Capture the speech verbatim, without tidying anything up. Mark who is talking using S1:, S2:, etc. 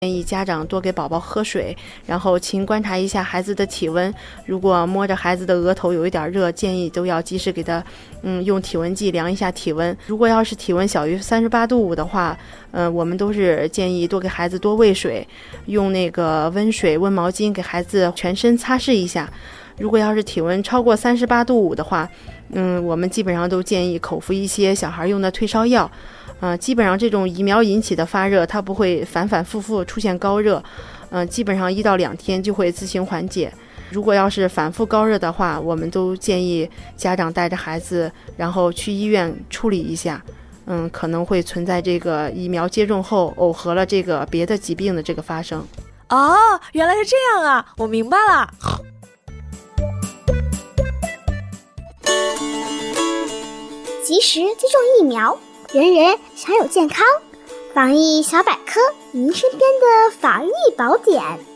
S1: 建议家长多给宝宝喝水，然后勤观察一下孩子的体温。如果摸着孩子的额头有一点热，建议都要及时给他嗯用体温计量一下体温。如果要是体温小于三十八度五的话，呃，我们都是建议多给孩子多喂水，用那个温水温毛巾给孩子全身擦拭一下。如果要是体温超过三十八度五的话，嗯，我们基本上都建议口服一些小孩用的退烧药。呃，基本上这种疫苗引起的发热，它不会反反复复出现高热，嗯、呃，基本上一到两天就会自行缓解。如果要是反复高热的话，我们都建议家长带着孩子，然后去医院处理一下。嗯，可能会存在这个疫苗接种后耦合了这个别的疾病的这个发生。
S2: 哦，原来是这样啊，我明白了。
S3: 及时接种疫苗，人人享有健康。防疫小百科，您身边的防疫宝典。